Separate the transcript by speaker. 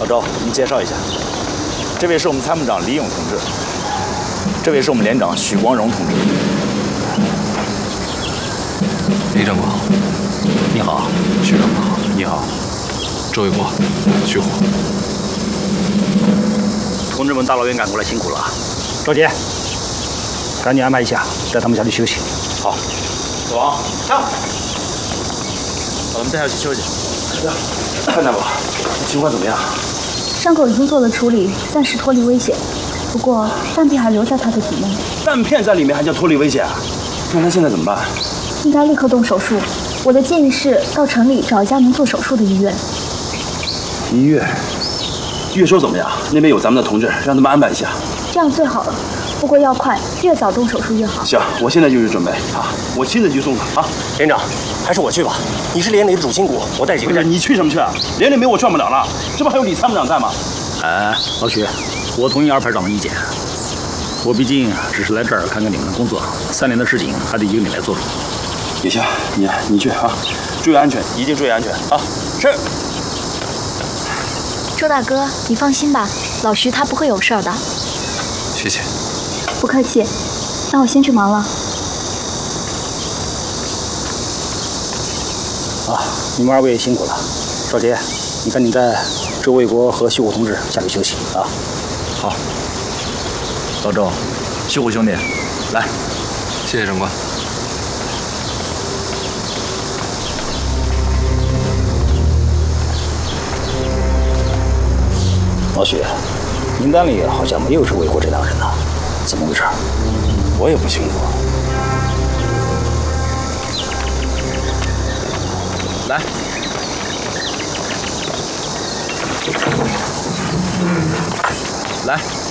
Speaker 1: 老周，您介绍一下，这位是我们参谋长李勇同志，这位是我们连长许光荣同志。
Speaker 2: 李长官好，
Speaker 1: 你好，
Speaker 2: 许长官好，
Speaker 1: 你好，
Speaker 2: 周卫国、徐虎。
Speaker 3: 同志们大老远赶过来，辛苦了。
Speaker 4: 周杰，赶紧安排一下，带他们下去休息。
Speaker 1: 好，子王上，把他们带下去休息。
Speaker 5: 范大夫，情况怎么样？
Speaker 6: 伤口已经做了处理，暂时脱离危险。不过弹片还留在他的体内。
Speaker 5: 弹片在里面还叫脱离危险？那他现在怎么办？
Speaker 6: 应该立刻动手术。我的建议是到城里找一家能做手术的医院。
Speaker 5: 医院？越州怎么样？那边有咱们的同志，让他们安排一下。
Speaker 6: 这样最好了。不过要快，越早动手术越好。
Speaker 5: 行，我现在就去准备啊！我亲自去送他啊！
Speaker 3: 连长，还是我去吧。你是连里的主心骨，我带几个人。
Speaker 5: 你去什么去啊？连里没我转不了了，这不还有李参谋长在吗？
Speaker 4: 哎，老许，我同意二排长的意见。我毕竟只是来这儿看看你们的工作，3年的事情还得一个你来做主。
Speaker 5: 也行，你去啊，注意安全，一定注意安全啊！是。
Speaker 6: 周大哥，你放心吧，老徐他不会有事儿的。
Speaker 2: 谢谢。
Speaker 6: 不客气，那我先去忙了。
Speaker 4: 啊，你们2位辛苦了。少杰，你赶紧带周卫国和徐虎同志下去休息啊。
Speaker 1: 好，老周，徐虎兄弟，来，
Speaker 2: 谢谢长官。
Speaker 4: 老许，名单里好像没有周卫国这两人呢，怎么回事？
Speaker 5: 我也不清楚。
Speaker 1: 来，来。